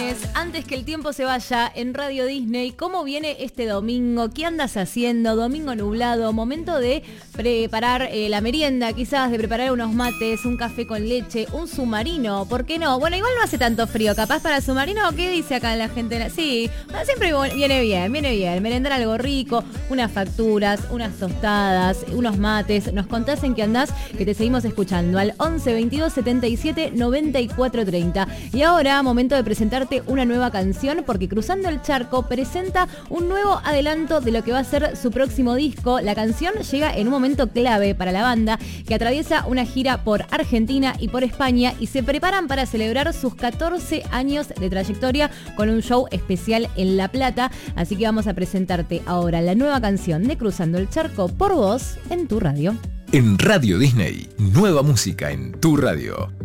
viernes, antes que el tiempo se vaya, en Radio Disney. ¿Cómo viene este domingo? ¿Qué andas haciendo? Domingo nublado, momento de preparar la merienda, quizás de preparar unos mates, un café con leche, un submarino, ¿por qué no? Bueno, igual no hace tanto frío, capaz para submarino, ¿qué dice acá la gente? Sí, siempre viene bien, merendar algo rico, unas facturas, unas tostadas, unos mates. Nos contás en qué andás, que te seguimos escuchando al 11 22 77 94 30. Y ahora, momento de presentarte una nueva canción, porque Cruzando el Charco presenta un nuevo adelanto de lo que va a ser su próximo disco. La canción llega en un momento clave para la banda, que atraviesa una gira por Argentina y por España, y se preparan para celebrar sus 14 años de trayectoria con un show especial en La Plata. Así que vamos a presentarte ahora la nueva canción de Cruzando el Charco por vos en tu radio. En Radio Disney, nueva música en tu radio.